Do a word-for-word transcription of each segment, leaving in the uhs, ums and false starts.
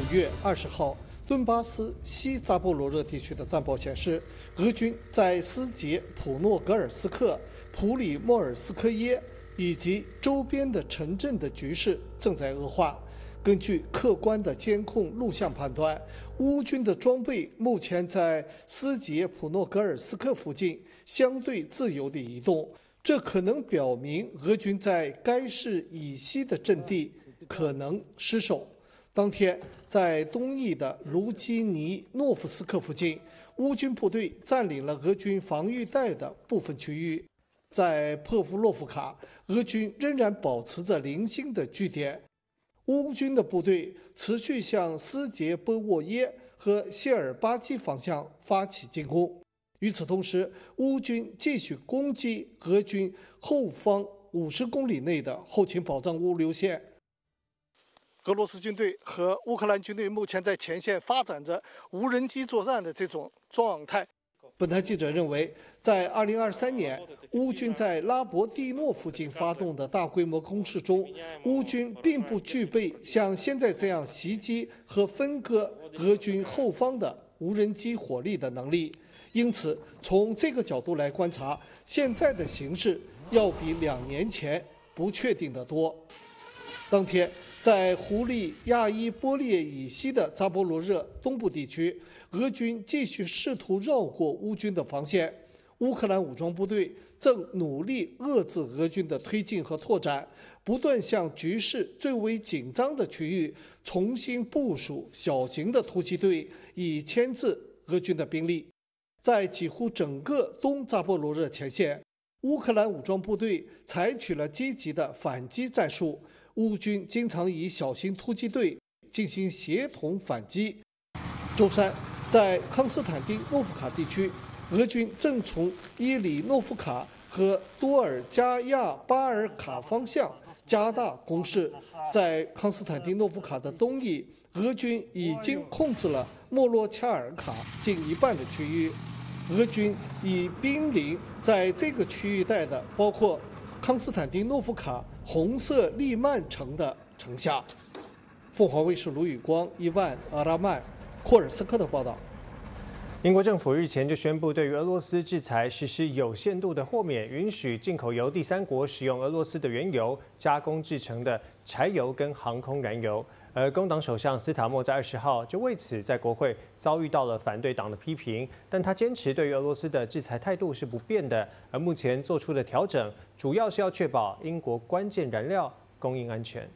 月二十号，顿巴斯西扎波罗热地区的战报显示，俄军在斯捷普诺格尔斯克、普里莫尔斯科耶以及周边的城镇的局势正在恶化。根据客观的监控录像判断，乌军的装备目前在斯捷普诺格尔斯克附近相对自由地移动，这可能表明俄军在该市以西的阵地可能失守。当天，在东翼的卢基尼诺夫斯克附近，乌军部队占领了俄军防御带的部分区域。在珀夫洛夫卡，俄军仍然保持着零星的据点。乌军的部队持续向斯捷波沃耶和谢尔巴基方向发起进攻。与此同时，乌军继续攻击俄军后方五十公里内的后勤保障物流线。俄罗斯军队和乌克兰军队目前在前线发展着无人机作战的这种状态。本台记者认为，在二零二三年乌军在拉博蒂诺附近发动的大规模攻势中，乌军并不具备像现在这样袭击和分割俄军后方的无人机火力的能力。因此，从这个角度来观察，现在的形势要比两年前不确定得多。当天，在胡利亚伊波列以西的扎波罗热东部地区，俄军继续试图绕过乌军的防线。乌克兰武装部队正努力遏制俄军的推进和拓展，不断向局势最为紧张的区域重新部署小型的突击队，以牵制俄军的兵力。在几乎整个东扎波罗热前线，乌克兰武装部队采取了积极的反击战术。乌军经常以小型突击队进行协同反击。周三，在康斯坦丁诺夫卡地区，俄军正从伊里诺夫卡和多尔加亚巴尔卡方向加大攻势。在康斯坦丁诺夫卡的东翼，俄军已经控制了莫洛恰尔卡近一半的区域。俄军已兵临在这个区域带的包括康斯坦丁诺夫卡红色利曼城的城下。凤凰卫视卢宇光、伊万·阿拉曼、库尔斯克的报道。 英国政府日前就宣布，对于俄罗斯制裁实施有限度的豁免，允许进口由第三国使用俄罗斯的原油加工制成的柴油跟航空燃油。而工党首相斯塔默在二十号就为此在国会遭遇到了反对党的批评，但他坚持对于俄罗斯的制裁态度是不变的，而目前做出的调整主要是要确保英国关键燃料供应安全。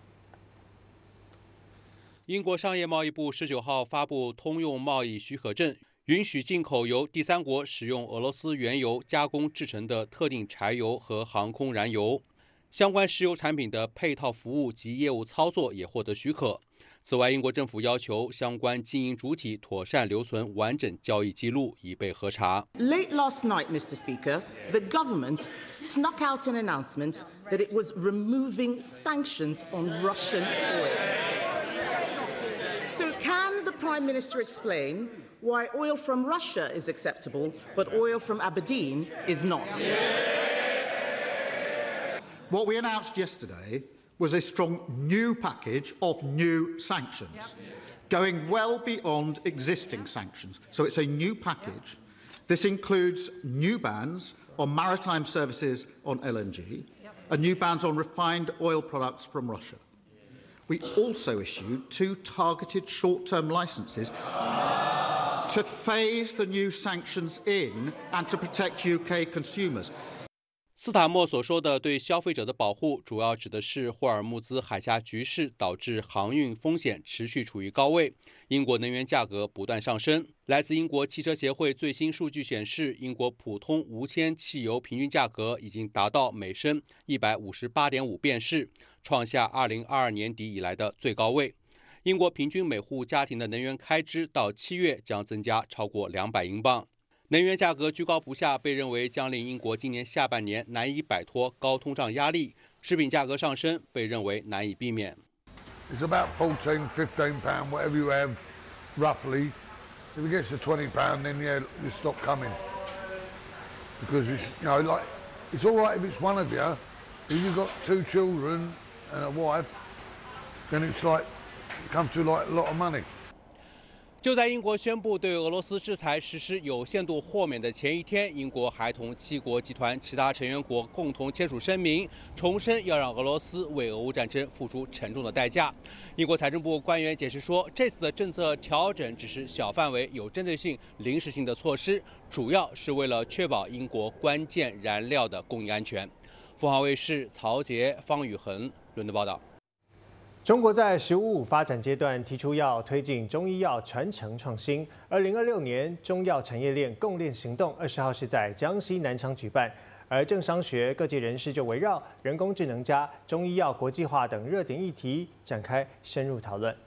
英国商业贸易部十九号发布通用贸易许可证，允许进口由第三国使用俄罗斯原油加工制成的特定柴油和航空燃油。相关石油产品的配套服务及业务操作也获得许可。此外，英国政府要求相关经营主体妥善留存完整交易记录，以备核查。 Late last night, Mister Speaker, the government snuck out an announcement that it was removing sanctions on Russian oil. So can the Prime Minister explain why oil from Russia is acceptable, but oil from Aberdeen is not? What we announced yesterday was a strong new package of new sanctions, yep. going well beyond existing sanctions. So it's a new package. This includes new bans on maritime services on L N G, yep. and new bans on refined oil products from Russia. We also issued two targeted short-term licenses to phase the new sanctions in and to protect U K consumers. 斯塔默所说的对消费者的保护，主要指的是霍尔木兹海峡局势导致航运风险持续处于高位，英国能源价格不断上升。来自英国汽车协会最新数据显示，英国普通无铅汽油平均价格已经达到每升 一百五十八点五 便士，创下二零二二年底以来的最高位。英国平均每户家庭的能源开支到七月将增加超过两百英镑。能源价格居高不下，被认为将令英国今年下半年难以摆脱高通胀压力。食品价格上升被认为难以避免。 It's about fourteen, fifteen pound, whatever you have, roughly. If it gets to twenty pound, then yeah, you stop coming because it's you know like it's all right if it's one of you. If you've got two children and a wife, then it's like comes to like a lot of money. 就在英国宣布对俄罗斯制裁实施有限度豁免的前一天，英国还同七国集团其他成员国共同签署声明，重申要让俄罗斯为俄乌战争付出沉重的代价。英国财政部官员解释说，这次的政策调整只是小范围、有针对性、临时性的措施，主要是为了确保英国关键燃料的供应安全。凤凰卫视曹杰、方宇恒伦敦报道。 中国在“十五五”发展阶段提出要推进中医药传承创新。二零二六年中药产业链共炼行动二十号是在江西南昌举办，而政商学各界人士就围绕人工智能加中医药国际化等热点议题展开深入讨论。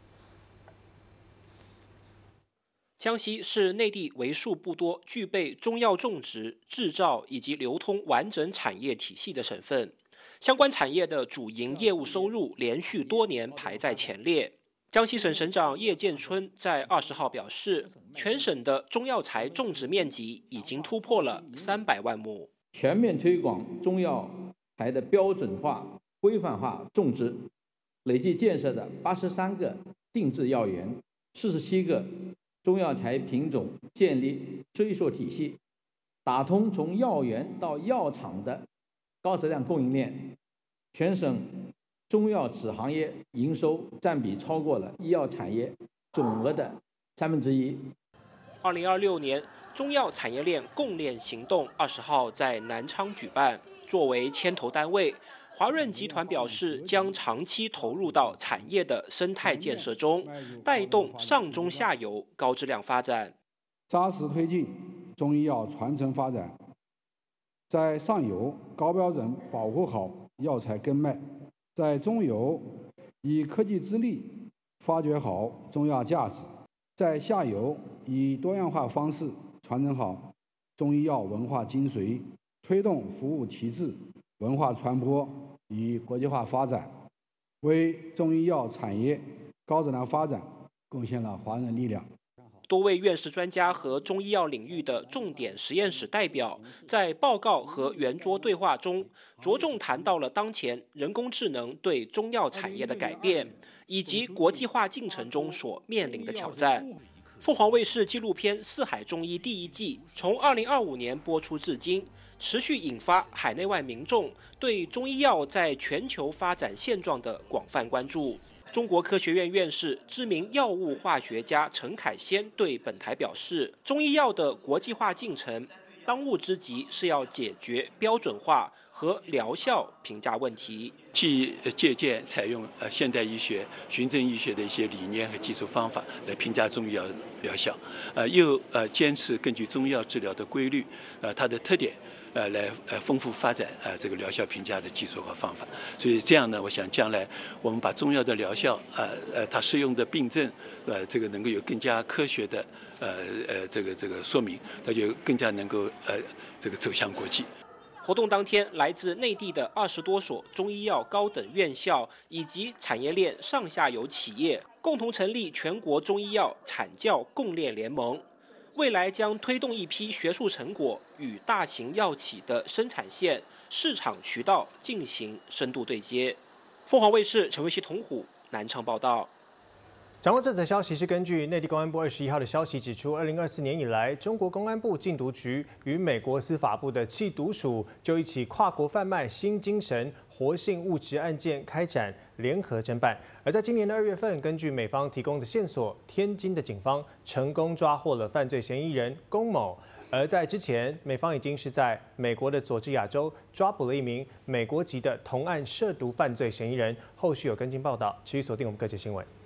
江西是内地为数不多具备中药种植、制造以及流通完整产业体系的省份。 相关产业的主营业务收入连续多年排在前列。江西省省长叶建春在二十号表示，全省的中药材种植面积已经突破了三百万亩， 全面推广中药材的标准化、规范化种植，累计建设的八十三个定制药园、四十七个中药材品种建立追溯体系，打通从药园到药厂的 高质量供应链，全省中药纸行业营收占比超过了医药产业总额的三分之一。 二零二六年中药产业链共炼行动二十号在南昌举办，作为牵头单位，华润集团表示将长期投入到产业的生态建设中，带动上中下游高质量发展， 扎实推进中医药传承发展。 在上游高标准保护好药材根脉，在中游以科技之力发掘好中药价值，在下游以多样化方式传承好中医药文化精髓，推动服务提质、文化传播与国际化发展，为中医药产业高质量发展贡献了华人力量。 多位院士专家和中医药领域的重点实验室代表，在报告和圆桌对话中，着重谈到了当前人工智能对中药产业的改变，以及国际化进程中所面临的挑战。凤凰卫视纪录片《四海中医》第一季从二零二五年播出至今，持续引发海内外民众对中医药在全球发展现状的广泛关注。 中国科学院院士、知名药物化学家陈凯先对本台表示，中医药的国际化进程，当务之急是要解决标准化和疗效评价问题。 既借鉴采用呃现代医学、循证医学的一些理念和技术方法来评价中医药疗效，呃，又呃坚持根据中药治疗的规律，呃，它的特点。 呃，来呃丰富发展呃这个疗效评价的技术和方法，所以这样呢，我想将来我们把中药的疗效，呃呃它适用的病症，呃这个能够有更加科学的呃呃这个这个说明，它就更加能够呃这个走向国际。 活动当天，来自内地的二十多所中医药高等院校以及产业链上下游企业，共同成立全国中医药产教共炼联盟。 未来将推动一批学术成果与大型药企的生产线、市场渠道进行深度对接。凤凰卫视陈维熙、童虎南昌报道。 掌握这则消息是根据内地公安部二十一号的消息指出，二零二四年以来，中国公安部禁毒局与美国司法部的缉毒署就一起跨国贩卖新精神活性物质案件开展联合侦办。而在今年的二月份，根据美方提供的线索，天津的警方成功抓获了犯罪嫌疑人龚某。而在之前，美方已经是在美国的佐治亚州抓捕了一名美国籍的同案涉毒犯罪嫌疑人。后续有跟进报道，持续锁定我们各界新闻。